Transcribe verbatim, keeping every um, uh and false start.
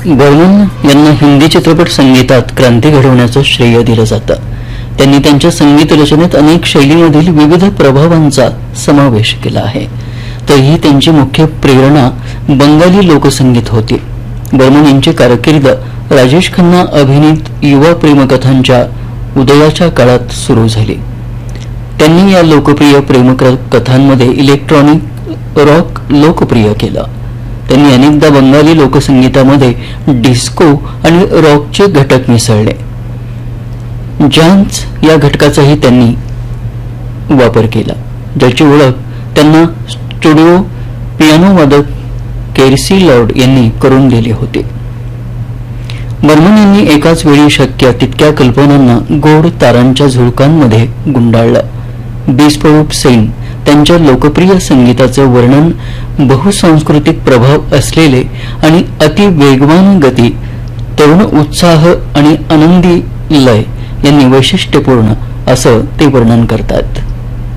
बर्मन यांना हिंदी चित्रपट संगीतात क्रांती घडवण्याचं श्रेय दिलं जातं. त्यांनी त्यांच्या संगीत रचनेत अनेक शैलीमधील विविध प्रभावांचा समावेश केला आहे. तरीही त्यांची मुख्य प्रेरणा बंगाली लोकसंगीत होती. बर्मन यांची कारकीर्द राजेश खन्ना अभिनीत युवा प्रेमकथांच्या उदयाच्या काळात सुरू झाली. त्यांनी या लोकप्रिय प्रेमकथांमध्ये इलेक्ट्रॉनिक रॉक लोकप्रिय केलं. त्यांनी अनेकदा बंगाली लोकसंगीतामध्ये डिस्को आणि रॉकचे घटक मिसळले. जान्स या घटकाचाही त्यांनी वापर केला, ज्याची ओळख त्यांना स्टुडिओ पियानो वादक केर्सी लॉर्ड यांनी करून दिली होती. बर्मन यांनी एकाच वेळी शक्य तितक्या कल्पनांना गोड तारांच्या झुळकांमध्ये गुंडाळलं. बिस्पोप सेन त्यांच्या लोकप्रिय संगीताचे वर्णन बहुसांस्कृतिक प्रभाव असलेले आणि अति वेगवान गती, तरुण उत्साह आणि आनंदी लय यांनी वैशिष्ट्यपूर्ण असं ते वर्णन करतात.